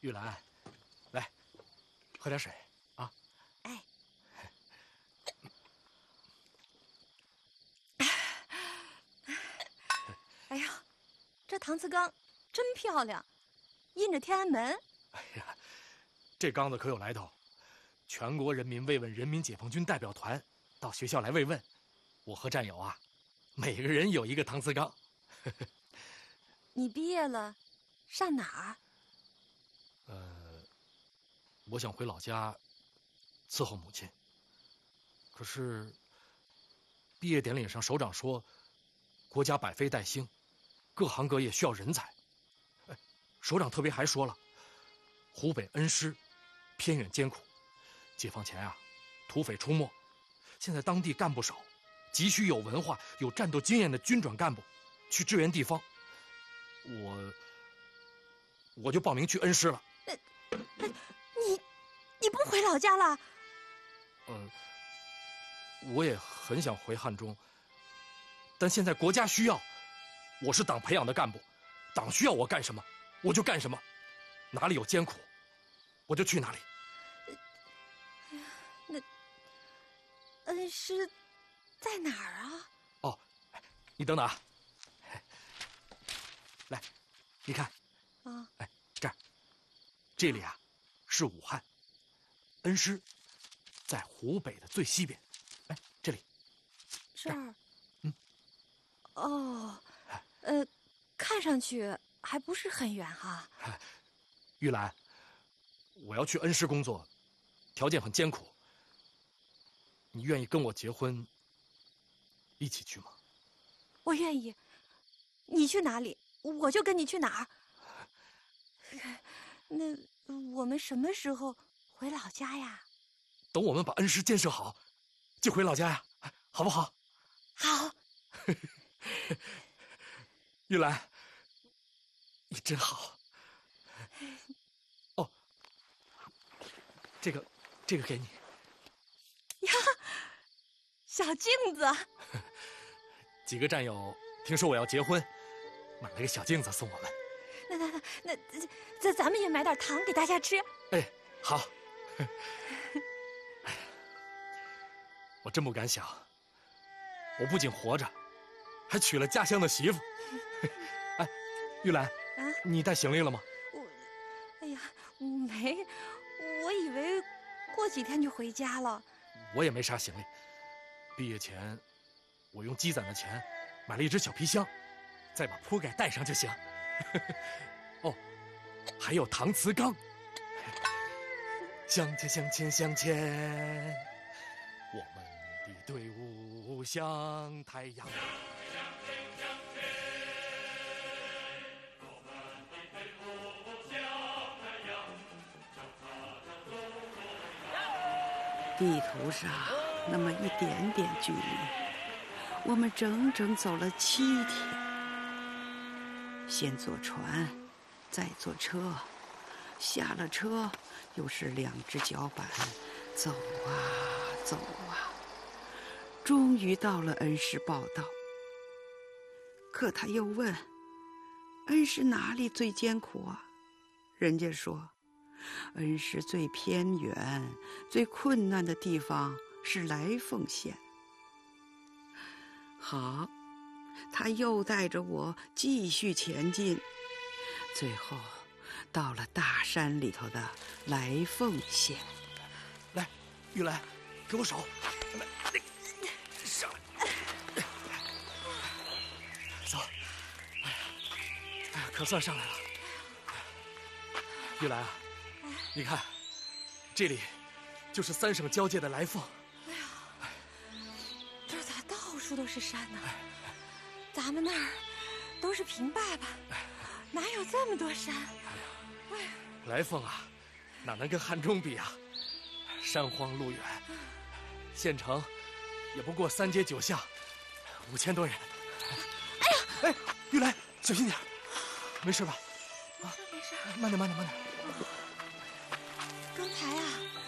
玉兰，来，喝点水啊。 哎。哎呀，这搪瓷缸真漂亮，印着天安门。 哎呀，这缸子可有来头，全国人民慰问人民解放军代表团到学校来慰问，我和战友啊，每个人有一个搪瓷缸。 你毕业了，上哪儿？ 我想回老家伺候母亲。可是毕业典礼上，首长说，国家百废待兴，各行各业需要人才。首长特别还说了，湖北恩施偏远艰苦，解放前啊，土匪出没，现在当地干部少，急需有文化、有战斗经验的军转干部去支援地方。我就报名去恩施了。 你不回老家了？ 我也很想回汉中，但现在国家需要，我是党培养的干部，党需要我干什么，我就干什么，哪里有艰苦，我就去哪里。 那恩施在哪儿啊？ 哦，你等等啊，来，你看， 啊， 哎，这里啊，是武汉，恩施在湖北的最西边。哎，这里， 这儿，哦，看上去还不是很远哈。 玉兰，我要去恩施工作，条件很艰苦，你愿意跟我结婚，一起去吗？ 我愿意，你去哪里，我就跟你去哪儿。那我们什么时候回老家呀？ 等我们把恩施建设好，就回老家呀，好不好？ 好。 玉兰，你真好。哦，这个给你。 呀，小镜子。 几个战友听说我要结婚，买了个小镜子送我们。 那咱们也买点糖给大家吃。 哎，好。我真不敢想，我不仅活着，还娶了家乡的媳妇。哎，玉兰，你带行李了吗？ 哎呀，没，我以为过几天就回家了。 我也没啥行李，毕业前我用积攒的钱买了一只小皮箱，再把铺盖带上就行。哦，还有搪瓷缸。向前向前向前，我们的队伍像太阳。 地图上那么一点点距离，我们整整走了7天。先坐船，再坐车，下了车又是2只脚板，走啊走啊，终于到了恩施报道。可他又问，恩施哪里最艰苦啊？人家说，恩施最偏远、最困难的地方是来凤县。好，他又带着我继续前进，最后到了大山里头的来凤县。 来，玉兰，给我手，来，上来，走。哎呀，可算上来了。玉兰啊，你看，这里就是3省交界的来凤。 哎呀，这咋到处都是山呢？咱们那儿都是平坝坝，哪有这么多山？哎呀， 来凤啊，哪能跟汉中比啊？山荒路远，县城也不过3街9巷，5000多人。 哎呀， 哎，玉兰，小心点，没事吧？ 没事， 慢点。 刚才啊，